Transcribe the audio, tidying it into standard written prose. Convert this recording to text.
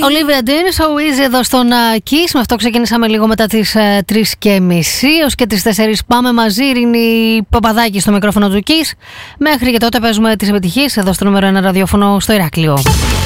Olivia Dean, So Easy εδώ στον Kiss. Με αυτό ξεκινήσαμε λίγο μετά τις 3:30 έως και τις 4 πάμε μαζί. Ειρήνη Παπαδάκη στο μικρόφωνο του Kiss. Μέχρι και τότε παίζουμε τις επιτυχίες εδώ στο νούμερο 1 ραδιόφωνο στο Ηράκλειο.